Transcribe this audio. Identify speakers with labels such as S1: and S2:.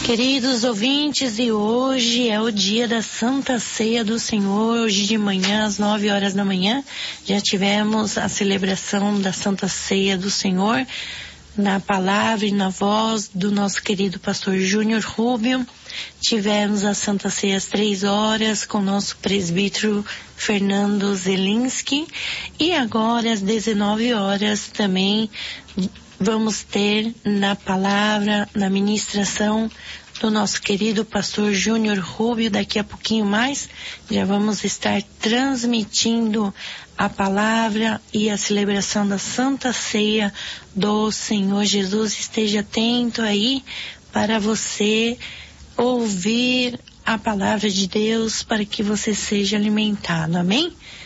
S1: Queridos ouvintes, e hoje é o dia da Santa Ceia do Senhor. Hoje de manhã, às 9 horas da manhã, já tivemos a celebração da Santa Ceia do Senhor, na palavra e na voz do nosso querido pastor Júnior Rubio. Tivemos a Santa Ceia às 3 horas com o nosso presbítero Fernando Zelinski, e agora às 19 horas também vamos ter na palavra, na ministração do nosso querido pastor Júnior Rubio. Daqui a pouquinho mais já vamos estar transmitindo a palavra e a celebração da Santa Ceia do Senhor Jesus. Esteja atento aí para você ouvir a palavra de Deus, para que você seja alimentado. Amém?